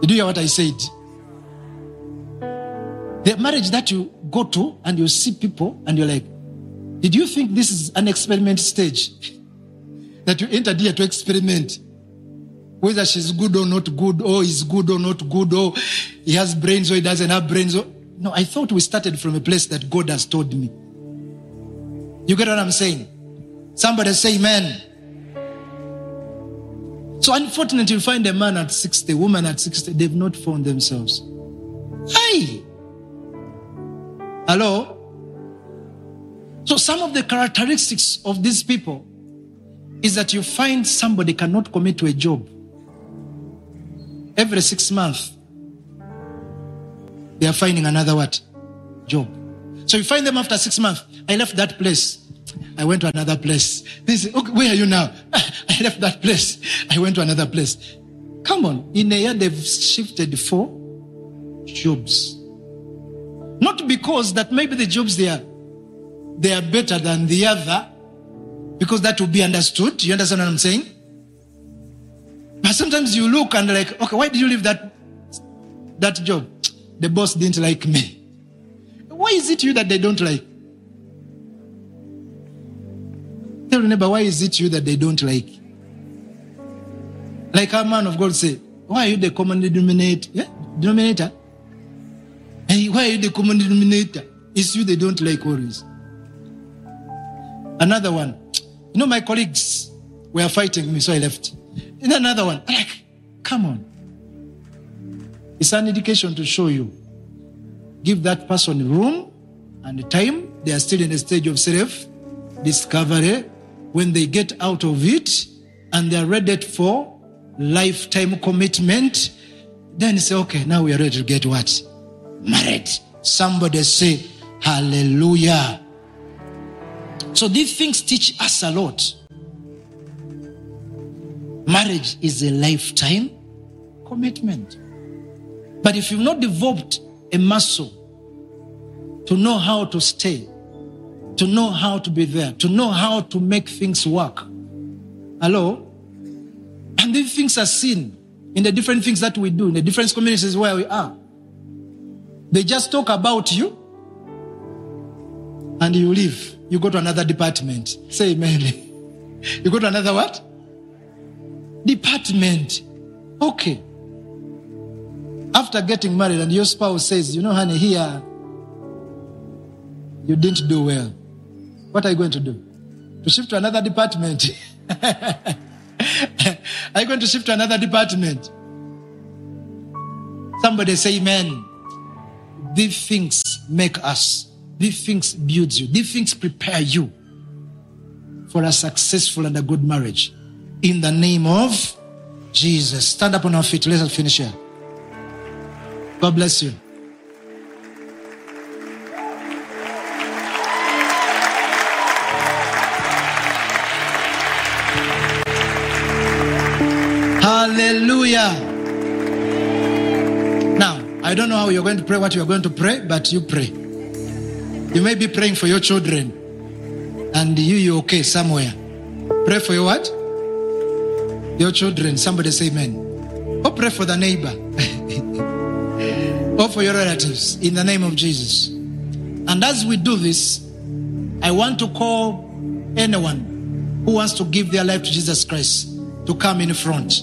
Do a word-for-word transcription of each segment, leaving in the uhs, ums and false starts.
Did you hear what I said? The marriage that you go to and you see people and you're like, did you think this is an experiment stage? That you entered here to experiment whether she's good or not good, or is good or not good, or he has brains or he doesn't have brains. Or... No, I thought we started from a place that God has told me. You get what I'm saying? Somebody say amen. So unfortunately, you find a man at sixty, woman at sixty, they've not found themselves. Hey! Hello? So some of the characteristics of these people is that you find somebody cannot commit to a job. Every six months, they are finding another what? Job. So you find them after six months. I left that place. I went to another place. They say, okay, where are you now? I left that place. I went to another place. Come on. In a year, they've shifted four jobs. Not because that maybe the jobs they are, they are better than the other, because that will be understood. You understand what I'm saying? But sometimes you look and like, okay, why did you leave that, that job? The boss didn't like me. Why is it you that they don't like? Tell your neighbor, why is it you that they don't like? Like our man of God say, why are you the common denominator? Yeah? Denominator? Hey, why are you the common denominator? It's you they don't like always. Another one. You know, my colleagues were fighting me, so I left. And another one. I'm like, come on. It's an indication to show you. Give that person room and time. They are still in the stage of self-discovery. When they get out of it and they are ready for lifetime commitment, then say, okay, now we are ready to get what? Married. Somebody say, hallelujah. So these things teach us a lot. Marriage is a lifetime commitment. But if you've not developed a muscle to know how to stay, to know how to be there, to know how to make things work. Hello? And these things are seen in the different things that we do, in the different communities where we are. They just talk about you and you leave. You go to another department. Say amen. You go to another what? Department. Okay. After getting married and your spouse says, you know, honey, here, you didn't do well. What are you going to do? To shift to another department? Are you going to shift to another department? Somebody say amen. These things make us. These things build you. These things prepare you for a successful and a good marriage. In the name of Jesus. Stand up on our feet. Let us finish here. God bless you. Hallelujah. Now, I don't know how you're going to pray, what you're going to pray, but you pray. You may be praying for your children and you, you're okay somewhere. Pray for your what? Your children. Somebody say amen. Or pray for the neighbor. Or for your relatives. In the name of Jesus. And as we do this, I want to call anyone who wants to give their life to Jesus Christ to come in front.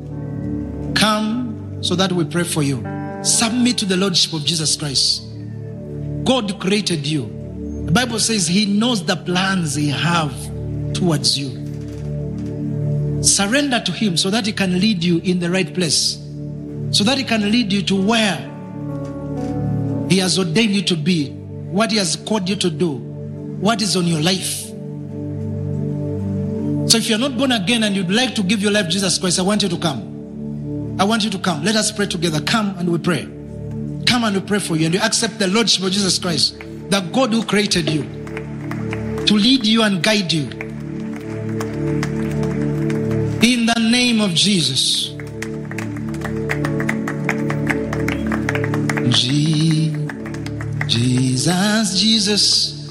Come so that we pray for you. Submit to the Lordship of Jesus Christ. God created you. The Bible says he knows the plans he have towards you. Surrender to him so that he can lead you in the right place. So that he can lead you to where he has ordained you to be. What he has called you to do. What is on your life. So if you're not born again and you'd like to give your life to Jesus Christ, I want you to come. I want you to come. Let us pray together. Come and we pray. Come and we pray for you. And you accept the Lordship of Jesus Christ. The God who created you. To lead you and guide you. In the name of Jesus. Jesus, Jesus.